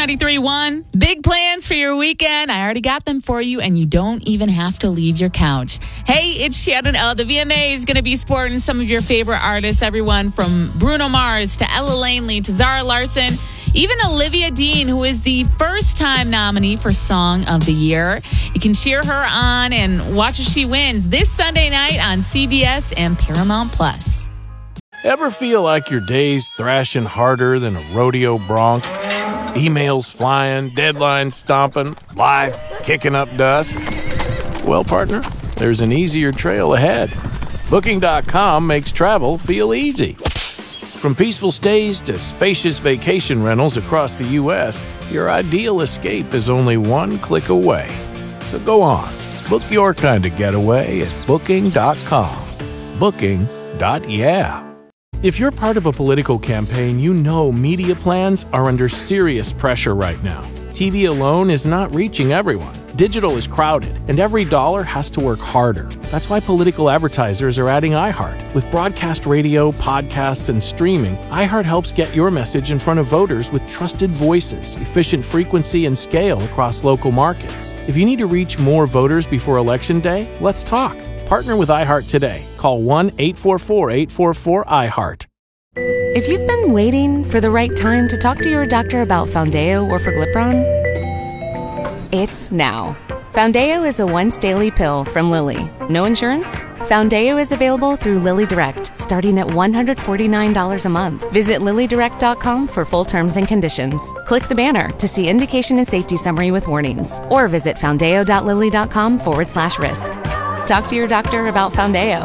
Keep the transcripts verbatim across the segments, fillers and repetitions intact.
ninety-three point one. Big plans for your weekend. I already got them for you, and you don't even have to leave your couch. Hey, it's Shannon L. The V M A is going to be sporting some of your favorite artists, everyone from Bruno Mars to Ella Langley to Zara Larsson, even Olivia Dean, who is the first-time nominee for Song of the Year. You can cheer her on and watch as she wins this Sunday night on C B S and Paramount Plus. Ever feel like your day's thrashing harder than a rodeo bronc? Emails flying, deadlines stomping, life kicking up dust? Well, partner, there's an easier trail ahead. Booking dot com makes travel feel easy. From peaceful stays to spacious vacation rentals across the U S, your ideal escape is only one click away. So go on, book your kind of getaway at Booking dot com. Booking. Yeah. If you're part of a political campaign, you know media plans are under serious pressure right now. T V alone is not reaching everyone. Digital is crowded, and every dollar has to work harder. That's why political advertisers are adding iHeart. With broadcast radio, podcasts, and streaming, iHeart helps get your message in front of voters with trusted voices, efficient frequency, and scale across local markets. If you need to reach more voters before Election Day, let's talk. Partner with iHeart today. Call one eight four four, eight four four, iHeart. If you've been waiting for the right time to talk to your doctor about Foundeo or Forglipron, it's now. Foundeo is a once-daily pill from Lilly. No insurance? Foundeo is available through Lilly Direct, starting at one hundred forty-nine dollars a month. Visit lilly direct dot com for full terms and conditions. Click the banner to see indication and safety summary with warnings, or visit foundeo dot lilly dot com forward slash risk. Talk to your doctor about Foundeo.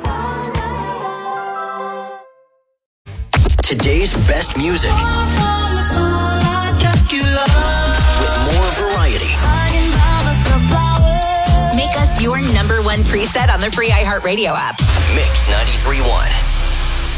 Today's best music with more variety. Make us your number one preset on the free iHeartRadio app. Mix ninety-three point one.